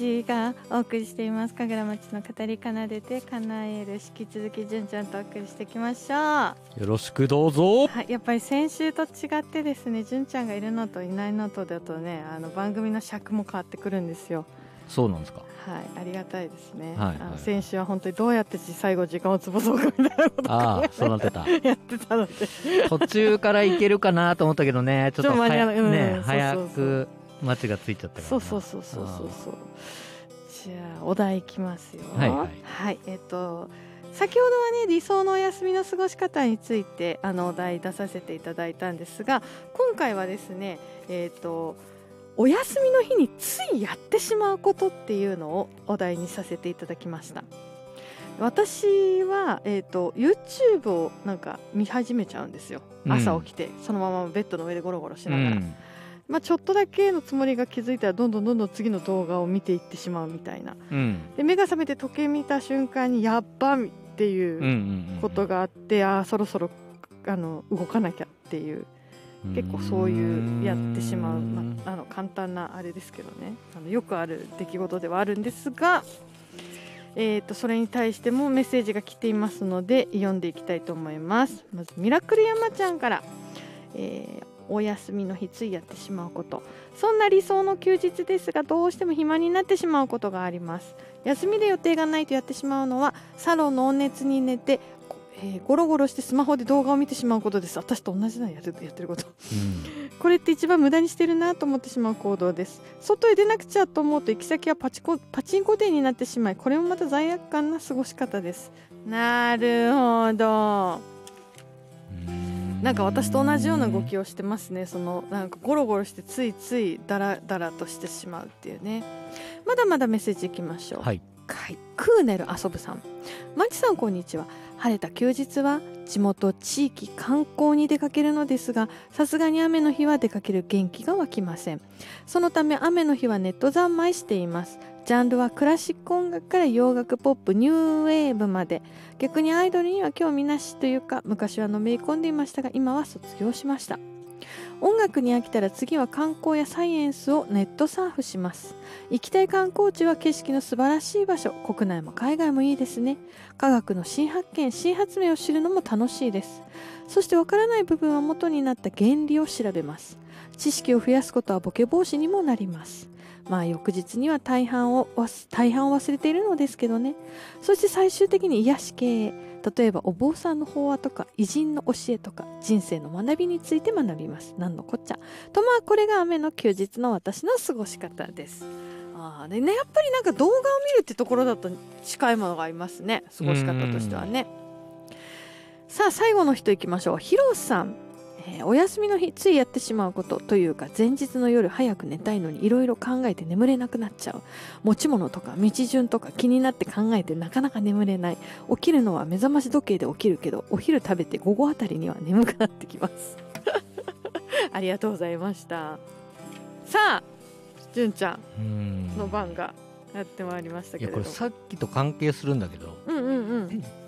がお送りしています神楽町の語り奏でて叶える、引き続き純ちゃんとお送りしていきましょう。 よろしくどうぞ。 はい、やっぱり先週と違ってですね、純ちゃんがいるのといないのとだとね、番組の尺も変わってくるんですよ。 そうなんですか。 はい、ありがたいですね。 はいはい、 先週は本当にどうやって最後時間を潰そうかみたいなことをそうなってたやってたので途中からいけるかなと思ったけどね、ちょっと早く待ちがついちゃったからな。 そうじゃあお題いきますよ。 はいはい、 はい、先ほどはね、理想のお休みの過ごし方についてお題出させていただいたんですが、今回はですね、お休みの日についやってしまうことっていうのをお題にさせていただきました。私は、YouTube をなんか見始めちゃうんですよ。朝起きて、そのままベッドの上でゴロゴロしながら、ちょっとだけのつもりが気づいたらどんどん次の動画を見ていってしまうみたいな、で目が覚めて時計見た瞬間にやっばっていうことがあって、そろそろ動かなきゃっていう、結構そういうやってしまう、簡単なあれですけどね、よくある出来事ではあるんですが、それに対してもメッセージが来ていますので読んでいきたいと思います。まずミラクル山ちゃんから、お休みの日ついやってしまうこと。そんな理想の休日ですが、どうしても暇になってしまうことがあります。休みで予定がないとやってしまうのは、サロンの温熱に寝て、ゴロゴロしてスマホで動画を見てしまうことです。私と同じなやってること、これって一番無駄にしてるなと思ってしまう行動です。外へ出なくちゃと思うと行き先はパチンコ店になってしまい、これもまた罪悪感な過ごし方です。なるほど。なんか私と同じような動きをしてますね。なんかゴロゴロしてついついダラダラとしてしまうっていうね。まだまだメッセージいきましょう。はい、クーネル遊ぶさん、マチさんこんにちは。晴れた休日は地元地域観光に出かけるのですが、さすがに雨の日は出かける元気が湧きません。そのため雨の日はネット三昧しています。ジャンルはクラシック音楽から洋楽、ポップ、ニューウェーブまで。逆にアイドルには興味なしというか、昔はのめり込んでいましたが、今は卒業しました。音楽に飽きたら次は観光やサイエンスをネットサーフします。行きたい観光地は景色の素晴らしい場所、国内も海外もいいですね。科学の新発見、新発明を知るのも楽しいです。そしてわからない部分は元になった原理を調べます。知識を増やすことはボケ防止にもなります。翌日には大半を忘れているのですけどね。そして最終的に癒し系へ、例えばお坊さんの法話とか偉人の教えとか人生の学びについて学びます。なんのこっちゃと、これが雨の休日の私の過ごし方です。でね、やっぱりなんか動画を見るってところだと近いものがありますね、過ごし方としてはね。さあ最後の人いきましょう。ヒロさん、お休みの日ついやってしまうことというか、前日の夜早く寝たいのにいろいろ考えて眠れなくなっちゃう。持ち物とか道順とか気になって考えてなかなか眠れない。起きるのは目覚まし時計で起きるけど、お昼食べて午後あたりには眠くなってきますありがとうございました。さあ純ちゃんの番がやってまいりましたけれど、 これさっきと関係するんだけど、